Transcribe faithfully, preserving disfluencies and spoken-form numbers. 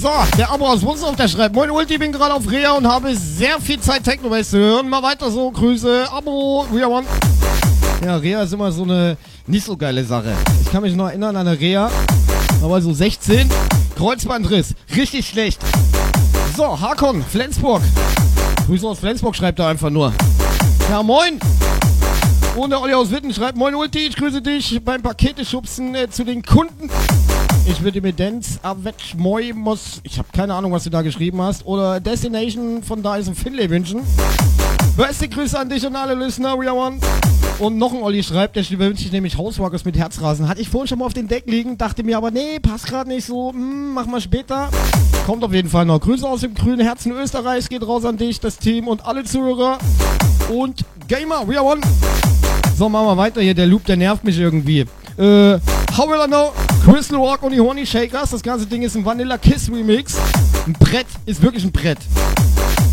So, der Abo aus Wunsdorf, der schreibt: Moin Ulti, bin gerade auf Rea und habe sehr viel Zeit, Techno-Bass zu hören. Mal weiter so, Grüße, Abo, we are one. Ja, Rea ist immer so eine nicht so geile Sache. Ich kann mich noch erinnern an eine Rea, da war so sechzehn, Kreuzbandriss, richtig schlecht. So, Hakon, Flensburg. Grüße aus Flensburg, schreibt er einfach nur. Ja, moin. Und der Olli aus Witten schreibt: Moin Ulti, ich grüße dich beim Paketeschubsen äh, zu den Kunden. Ich würde mir Dance avec moi muss, ich habe keine Ahnung, was du da geschrieben hast, oder Destination von Dyson Finlay wünschen. Beste Grüße an dich und alle Listener, we are one. Und noch ein Olli schreibt, der wünscht sich nämlich Hauswalkers mit Herzrasen. Hatte ich vorhin schon mal auf dem Deck liegen, dachte mir aber, nee, passt gerade nicht so, hm, mach mal später. Kommt auf jeden Fall noch. Grüße aus dem grünen Herzen Österreichs, geht raus an dich, das Team und alle Zuhörer. Und Gamer, we are one. So, machen wir weiter hier, der Loop, der nervt mich irgendwie. Äh, how will I know? Crystal Rock und die Honey Shakers. Das ganze Ding ist ein Vanilla Kiss Remix. Ein Brett, ist wirklich ein Brett.